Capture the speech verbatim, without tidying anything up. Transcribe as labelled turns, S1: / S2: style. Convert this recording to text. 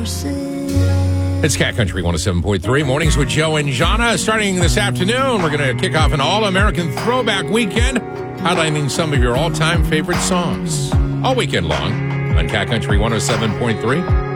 S1: It's Cat Country one oh seven point three. Mornings with Joe and Jana. Starting this afternoon, we're going to kick off an all-American throwback weekend, highlighting some of your all-time favorite songs. All weekend long on Cat Country one oh seven point three.